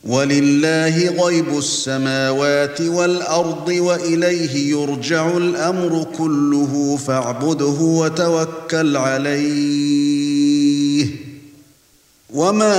وَلِلَّهِ غَيْبُ السَّمَاوَاتِ وَالْأَرْضِ وَإِلَيْهِ يُرْجَعُ الْأَمْرُ كُلُّهُ فَاعْبُدْهُ وَتَوَكَّلْ عَلَيْهِ وَمَا